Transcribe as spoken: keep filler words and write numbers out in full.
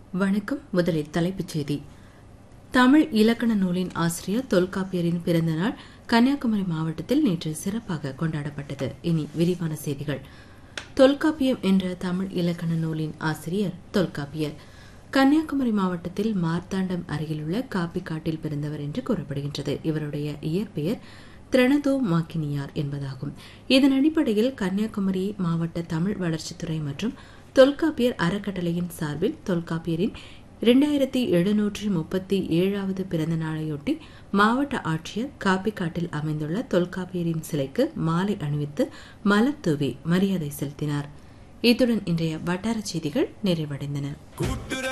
வணக்கம். முதலில் தலைப்புச் செய்தி. தமிழ் இலக்கண நூலின் ஆசிரியர் தொல்காப்பியரின் பிறந்த நாள் கன்னியாகுமரி மாவட்டத்தில் நேற்று சிறப்பாக கொண்டாடப்பட்டது. இனி விரிவான செய்திகள். தொல்காப்பியம் என்ற தமிழ் இலக்கண நூலின் ஆசிரியர் தொல்காப்பியர். கன்னியாகுமரி மாவட்டத்தில் மார்த்தாண்டம் அருகிலுள்ள காப்பிக்காட்டில் பிறந்தவர் என்று கூறப்படுகின்றது. இவருடைய இயற்பெயர் திரணதோ மாக்கினியார் என்பதாகும். இதன் அடிப்படையில் கன்னியாகுமரி மாவட்ட தமிழ் வளர்ச்சித்துறை மற்றும் தொல்காப்பியர் அறக்கட்டளையின் சார்பில் தொல்காப்பியரின் இரண்டாயிரத்தி எழுநூற்றி முப்பத்தி ஏழாவது பிறந்த நாளையொட்டி மாவட்ட ஆட்சியர் காப்பிக்காட்டில் அமைந்துள்ள தொல்காப்பியரின் சிலைக்கு மாலை அணிவித்து மலர் தூவி மரியாதை செலுத்தினார். இத்துடன் இன்றைய வட்டார செய்திகள் நிறைவடைந்தன.